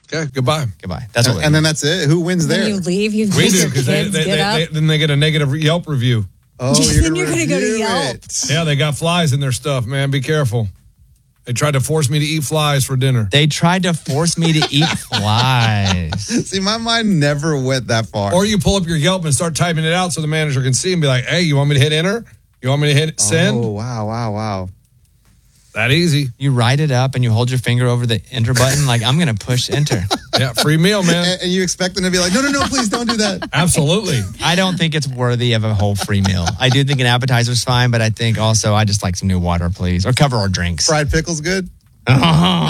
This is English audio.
Okay, goodbye. That's what. And then that's it. Who wins there? When you leave, you We make do your because kids get up. then they get a negative Yelp review. Oh, Then you're gonna go to review Yelp. it. Yeah, they got flies in their stuff, man. Be careful. They tried to force me to eat flies for dinner. They tried to force me to eat flies. See, my mind never went that far. Or you pull up your Yelp and start typing it out so the manager can see and be like, hey, you want me to hit enter? You want me to hit send? Oh, wow. That easy. You write it up and you hold your finger over the enter button like, I'm going to push enter. Yeah, free meal, man. And you expect them to be like, no, please don't do that. Absolutely. I don't think it's worthy of a whole free meal. I do think an appetizer's fine, but I think also I just like some new water, please. Or cover our drinks. Fried pickles good?